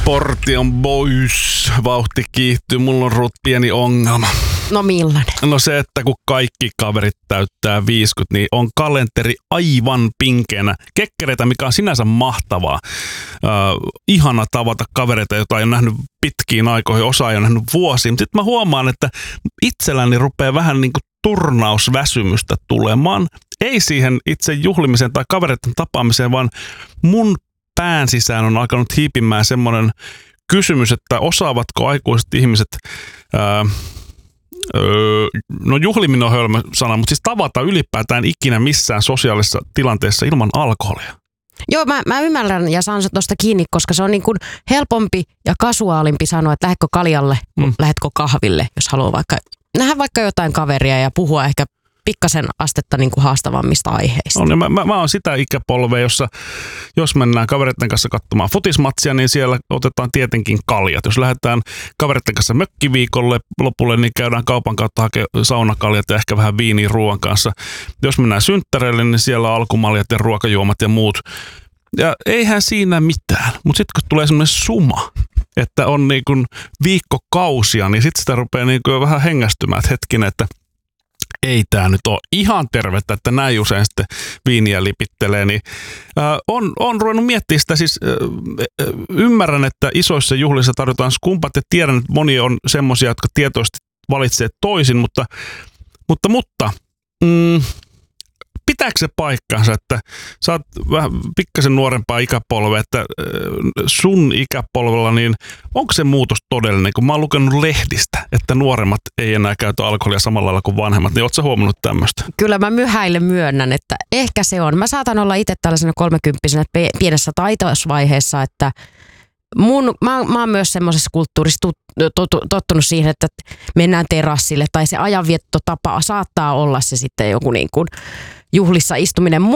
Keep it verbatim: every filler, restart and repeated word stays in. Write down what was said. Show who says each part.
Speaker 1: Portion boys, vauhti kiihtyy, mulla on Ruth pieni ongelma.
Speaker 2: No millainen?
Speaker 1: No se, että kun kaikki kaverit täyttää viisikymmentä, niin on kalenteri aivan pinkeänä. Kekkereitä, mikä on sinänsä mahtavaa. Äh, ihana tavata kavereita, joita ei ole nähnyt pitkiin aikoihin, osa ei ole nähnyt vuosiin. Mutta sitten mä huomaan, että itselläni rupeaa vähän niin kuin turnausväsymystä tulemaan. Ei siihen itse juhlimiseen tai kavereiden tapaamiseen, vaan mun pään sisään on alkanut hiipimään semmoinen kysymys, että osaavatko aikuiset ihmiset, ää, öö, no juhliminen on hölmö sana, mutta siis tavata ylipäätään ikinä missään sosiaalisessa tilanteessa ilman alkoholia.
Speaker 2: Joo, mä, mä ymmärrän ja saan se tuosta kiinni, koska se on niin kuin helpompi ja kasuaalimpi sanoa, että lähdetkö kaljalle, mm. lähdetkö kahville, jos haluaa vaikka nähdä vaikka jotain kaveria ja puhua ehkä pikkasen astetta niin kuin haastavammista aiheista.
Speaker 1: On, mä, mä, mä oon sitä ikäpolvea, jossa jos mennään kavereiden kanssa katsomaan futismatsia, niin siellä otetaan tietenkin kaljat. Jos lähdetään kavereiden kanssa mökkiviikolle lopulle, niin käydään kaupan kautta hakemaan saunakaljat ja ehkä vähän viiniä ruoan kanssa. Jos mennään synttäreille, niin siellä on alkumaljat ja ruokajuomat ja muut. Ja eihän siinä mitään, mutta sitten kun tulee semmoinen suma, että on niin kuin viikkokausia, niin sitten sitä rupeaa niin kuin vähän hengästymään, että hetkinen, että ei tämä nyt ole ihan tervettä, että näin usein sitten viiniä lipittelee, niin äh, on, on ruvennut miettimään sitä, siis äh, ymmärrän, että isoissa juhlissa tarjotaan skumpat ja tiedän, että moni on semmoisia, jotka tietoisesti valitsee toisin, mutta, mutta, mutta mm, pitääkö se paikkansa, että sä oot vähän pikkasen nuorempaa ikäpolvea, että sun ikäpolvella, niin onko se muutos todellinen? Kun mä oon lukenut lehdistä, että nuoremmat ei enää käytä alkoholia samalla lailla kuin vanhemmat, niin ootko sä huomannut tämmöistä?
Speaker 2: Kyllä mä myhäille myönnän, että ehkä se on. Mä saatan olla itse tällaisena kolmekymppisenä pienessä taitosvaiheessa, että mun, mä, mä oon myös semmoisessa kulttuurissa tottunut siihen, että mennään terassille tai se ajanviettotapa saattaa olla se sitten joku niin kuin juhlissa istuminen.